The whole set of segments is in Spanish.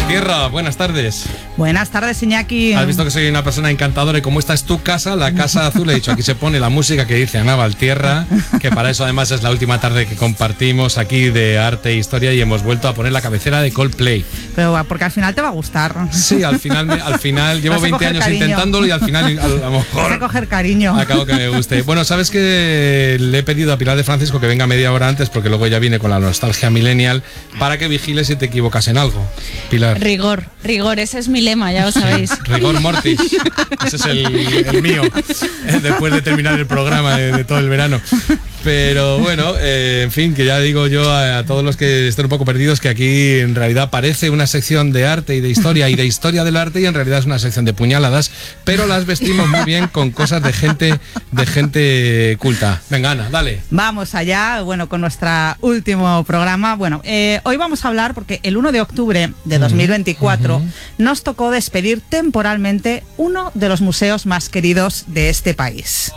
Tierra, buenas tardes. Buenas tardes, Iñaki. Has visto que soy una persona encantadora y como esta es tu casa, la Casa Azul, he dicho, aquí se pone la música que dice Ana Valtierra, que para eso además es la última tarde que compartimos aquí de arte e historia y hemos vuelto a poner la cabecera de Coldplay. Pero porque al final te va a gustar. Sí, al final llevo 20 años cariño. Intentándolo y al final a lo mejor vas a coger cariño. Acabo que me guste. Bueno, sabes que le he pedido a Pilar de Francisco que venga media hora antes porque luego ya viene con la nostalgia millennial para que vigiles si te equivocas en algo. Pilar. Rigor, ese es mi lema, ya lo sabéis. Rigor mortis, ese es el mío, después de terminar el programa de todo el verano. Pero bueno, en fin, que ya digo yo a todos los que estén un poco perdidos que aquí en realidad parece una sección de arte y de historia del arte y en realidad es una sección de puñaladas, pero las vestimos muy bien con cosas de gente culta. Venga, Ana, dale. Vamos allá, bueno, con nuestro último programa. Bueno, hoy vamos a hablar porque el 1 de octubre de 2024 nos tocó despedir temporalmente uno de los museos más queridos de este país.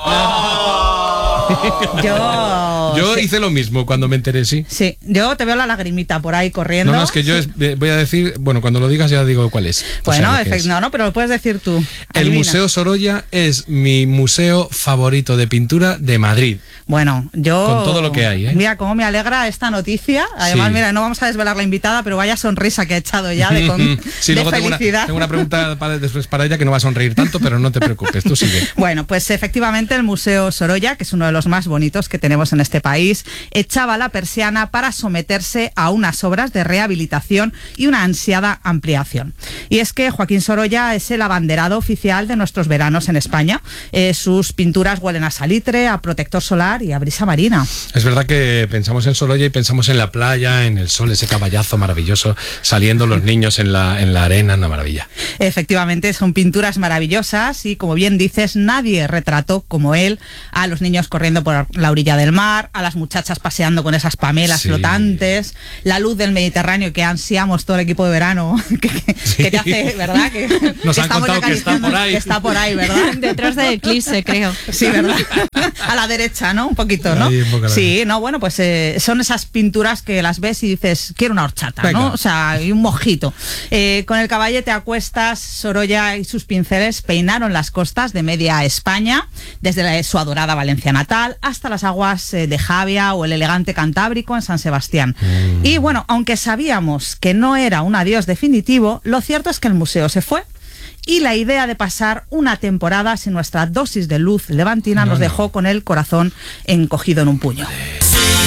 Yo sí. Hice lo mismo cuando me enteré, sí. Sí, yo te veo la lagrimita por ahí corriendo. No, es que yo voy a decir, bueno, cuando lo digas ya digo cuál es. Bueno, no, pero lo puedes decir tú. El Museo Sorolla es mi museo favorito de pintura de Madrid. Bueno, yo... Con todo lo que hay, ¿eh? Mira, cómo me alegra esta noticia. Además, sí. Mira, no vamos a desvelar la invitada, pero vaya sonrisa que ha echado ya sí, de luego felicidad. Tengo una pregunta después para ella que no va a sonreír tanto, pero no te preocupes, tú sigue. Bueno, pues efectivamente el Museo Sorolla, que es uno de los más bonitos que tenemos en este país, echaba la persiana para someterse a unas obras de rehabilitación y una ansiada ampliación. Y es que Joaquín Sorolla es el abanderado oficial de nuestros veranos en España. Sus pinturas huelen a salitre, a protector solar y a brisa marina. Es verdad que pensamos en Sorolla y pensamos en la playa, en el sol, ese caballazo maravilloso, saliendo los niños en la arena, una maravilla. Efectivamente, son pinturas maravillosas y, como bien dices, nadie retrató como él a los niños corriendo por la orilla del mar, a las muchachas paseando con esas pamelas flotantes, la luz del Mediterráneo que ansiamos todo el equipo de verano, que te hace, ¿verdad? Que nos han contado que está por ahí. Que está por ahí, ¿verdad? Detrás del eclipse, creo. Sí, ¿verdad? A la derecha, ¿no? Un poquito, ¿no? Sí, no, bueno, pues son esas pinturas que las ves y dices, quiero una horchata, venga, ¿no? O sea, y un mojito. Con el caballete a cuestas, Sorolla y sus pinceles peinaron las costas de media España, desde su adorada Valencia natal hasta las aguas de Javia o el elegante Cantábrico en San Sebastián. Y bueno, aunque sabíamos que no era un adiós definitivo, lo cierto es que el museo se fue. Y la idea de pasar una temporada sin nuestra dosis de luz levantina nos dejó con el corazón encogido en un puño.